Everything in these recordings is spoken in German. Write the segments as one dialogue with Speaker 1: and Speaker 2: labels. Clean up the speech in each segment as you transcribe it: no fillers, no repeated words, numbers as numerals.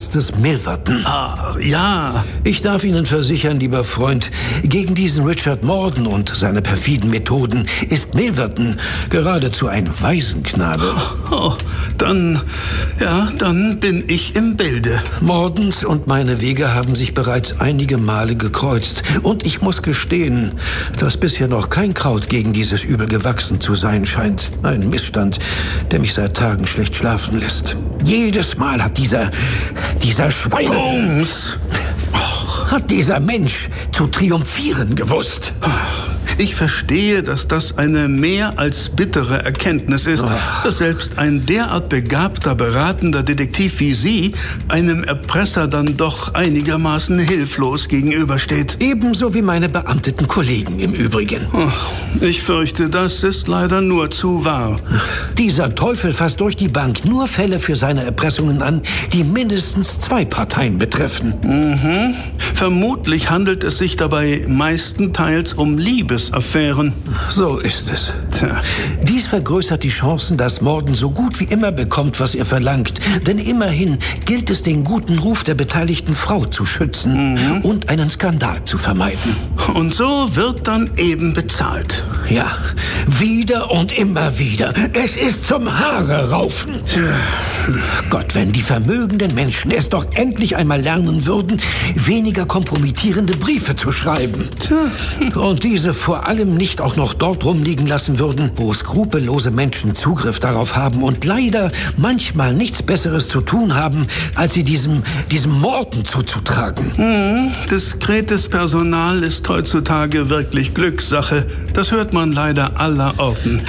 Speaker 1: Arztes Milverton.
Speaker 2: Ah, ja.
Speaker 1: Ich darf Ihnen versichern, lieber Freund, gegen diesen Richard Morden und seine perfiden Methoden ist Milverton geradezu ein Waisenknabe.
Speaker 2: Oh, dann bin ich im Bilde.
Speaker 1: Mordens und meine Wege haben sich bereits einige Male gekreuzt. Und ich muss gestehen, dass bisher noch kein Kraut gegen dieses Übel gewachsen zu sein scheint. Ein Missstand, der mich seit Tagen schlecht schlafen lässt. Jedes Mal hat dieser Schweine...
Speaker 2: Holmes!
Speaker 1: Hat dieser Mensch zu triumphieren gewusst.
Speaker 2: Ich verstehe, dass das eine mehr als bittere Erkenntnis ist, dass selbst ein derart begabter, beratender Detektiv wie Sie einem Erpresser dann doch einigermaßen hilflos gegenübersteht.
Speaker 1: Ebenso wie meine beamteten Kollegen im Übrigen.
Speaker 2: Ich fürchte, das ist leider nur zu wahr.
Speaker 1: Dieser Teufel fasst durch die Bank nur Fälle für seine Erpressungen an, die mindestens 2 Parteien betreffen.
Speaker 2: Vermutlich handelt es sich dabei meistenteils um Liebesaffären.
Speaker 1: So ist es.
Speaker 2: Tja.
Speaker 1: Dies vergrößert die Chancen, dass Morden so gut wie immer bekommt, was er verlangt. Denn immerhin gilt es, den guten Ruf der beteiligten Frau zu schützen und einen Skandal zu vermeiden.
Speaker 2: Und so wird dann eben bezahlt.
Speaker 1: Ja, wieder und immer wieder. Es ist zum Haare raufen. Gott, wenn die vermögenden Menschen es doch endlich einmal lernen würden, weniger kompromittierende Briefe zu schreiben. Und diese vor allem nicht auch noch dort rumliegen lassen würden, wo skrupellose Menschen Zugriff darauf haben und leider manchmal nichts Besseres zu tun haben, als sie diesem Morden zuzutragen.
Speaker 2: Diskretes Personal ist heutzutage wirklich Glückssache. Das hört man leider allerorten.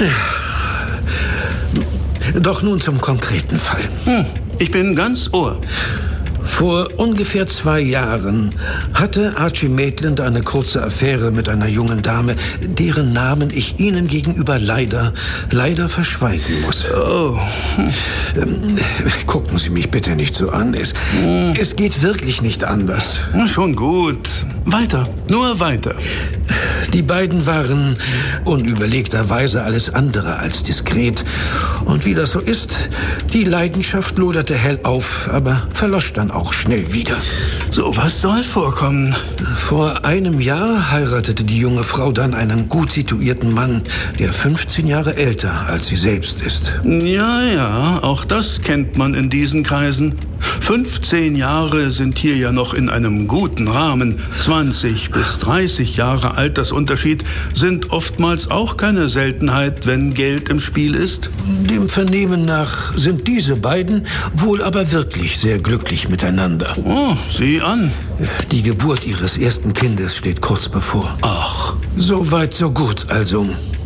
Speaker 1: Doch nun zum konkreten Fall.
Speaker 2: Ich bin ganz Ohr.
Speaker 1: Vor ungefähr 2 Jahren hatte Archie Maitland eine kurze Affäre mit einer jungen Dame, deren Namen ich Ihnen gegenüber leider verschweigen muss.
Speaker 2: Oh.
Speaker 1: Gucken Sie mich bitte nicht so an. Es geht wirklich nicht anders.
Speaker 2: Schon gut. Weiter, nur weiter.
Speaker 1: Die beiden waren unüberlegterweise alles andere als diskret. Und wie das so ist, die Leidenschaft loderte hell auf, aber verlosch dann auch schnell wieder.
Speaker 2: So was soll vorkommen.
Speaker 1: Vor einem Jahr heiratete die junge Frau dann einen gut situierten Mann, der 15 Jahre älter als sie selbst ist.
Speaker 2: Ja, auch das kennt man in diesen Kreisen. 15 Jahre sind hier ja noch in einem guten Rahmen. 20 bis 30 Jahre Altersunterschied sind oftmals auch keine Seltenheit, wenn Geld im Spiel ist.
Speaker 1: Dem Vernehmen nach sind diese beiden wohl aber wirklich sehr glücklich miteinander.
Speaker 2: Oh, sieh an.
Speaker 1: Die Geburt ihres ersten Kindes steht kurz bevor.
Speaker 2: Ach,
Speaker 1: so weit, so gut also.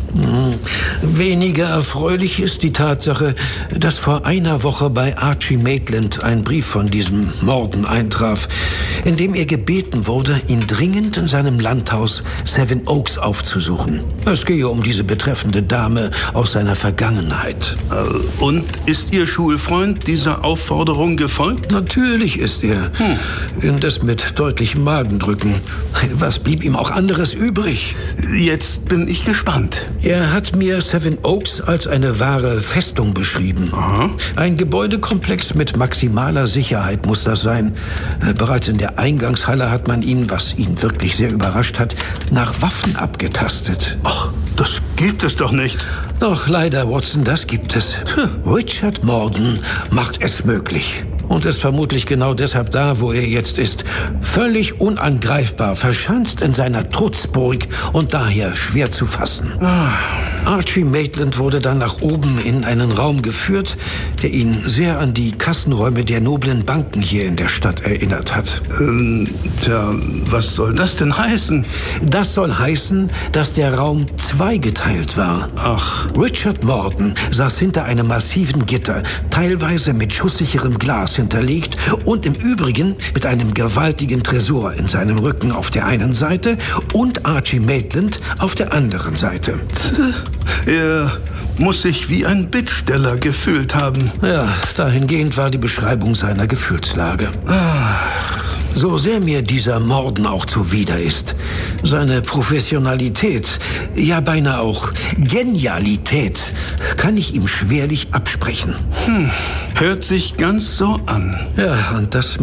Speaker 1: Weniger erfreulich ist die Tatsache, dass vor einer Woche bei Archie Maitland ein Brief von diesem Morden eintraf, in dem er gebeten wurde, ihn dringend in seinem Landhaus Seven Oaks aufzusuchen. Es gehe um diese betreffende Dame aus seiner Vergangenheit.
Speaker 2: Und ist Ihr Schulfreund dieser Aufforderung gefolgt?
Speaker 1: Natürlich ist er. Indes mit deutlichem Magendrücken. Was blieb ihm auch anderes übrig?
Speaker 2: Jetzt bin ich gespannt.
Speaker 1: Er hat mir Seven Oaks als eine wahre Festung beschrieben. Ein Gebäudekomplex mit maximaler Sicherheit muss das sein. Bereits in der Eingangshalle hat man ihn, was ihn wirklich sehr überrascht hat, nach Waffen abgetastet.
Speaker 2: Ach, das gibt es doch nicht.
Speaker 1: Doch leider, Watson, das gibt es. Richard Morden macht es möglich. Und ist vermutlich genau deshalb da, wo er jetzt ist. Völlig unangreifbar, verschanzt in seiner Trutzburg und daher schwer zu fassen. Archie Maitland wurde dann nach oben in einen Raum geführt, der ihn sehr an die Kassenräume der noblen Banken hier in der Stadt erinnert hat.
Speaker 2: Was soll das denn heißen?
Speaker 1: Das soll heißen, dass der Raum zweigeteilt war.
Speaker 2: Ach.
Speaker 1: Richard Morden saß hinter einem massiven Gitter, teilweise mit schusssicherem Glas hinterlegt und im Übrigen mit einem gewaltigen Tresor in seinem Rücken auf der einen Seite und Archie Maitland auf der anderen Seite.
Speaker 2: Er muss sich wie ein Bittsteller gefühlt haben.
Speaker 1: Ja, dahingehend war die Beschreibung seiner Gefühlslage. So sehr mir dieser Morden auch zuwider ist, seine Professionalität, ja beinahe auch Genialität, kann ich ihm schwerlich absprechen.
Speaker 2: Hört sich ganz so an.
Speaker 1: Ja, und das